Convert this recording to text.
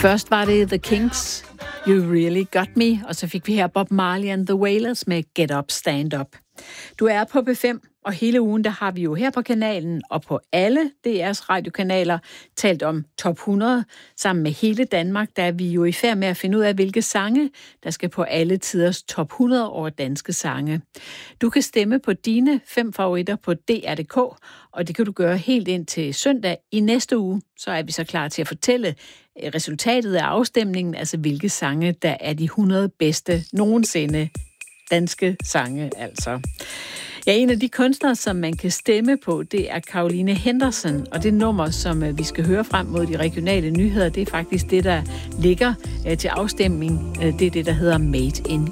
Først var det The Kinks, You Really Got Me, og så fik vi her Bob Marley and the Wailers med Get Up, Stand Up. Du er på B5, og hele ugen der har vi jo her på kanalen og på alle DR's radiokanaler talt om top 100. Sammen med hele Danmark, der er vi jo i færd med at finde ud af, hvilke sange, der skal på alle tiders top 100 over danske sange. Du kan stemme på dine 5 favoritter på DR.dk, og det kan du gøre helt ind til søndag i næste uge. Så er vi så klar til at fortælle resultatet af afstemningen, altså hvilke sange, der er de 100 bedste nogensinde. Danske sange, altså. Ja, en af de kunstnere, som man kan stemme på, det er Caroline Henderson, og det nummer, som vi skal høre frem mod de regionale nyheder, det er faktisk det, der ligger til afstemning. Det er det, der hedder Made in